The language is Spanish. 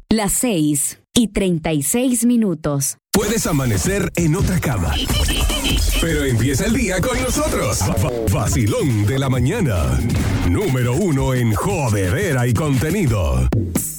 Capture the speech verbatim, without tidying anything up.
Las seis y treinta y seis minutos. Puedes amanecer en otra cama, pero empieza el día con nosotros. Vacilón de la mañana. Número uno en jodedera y contenido.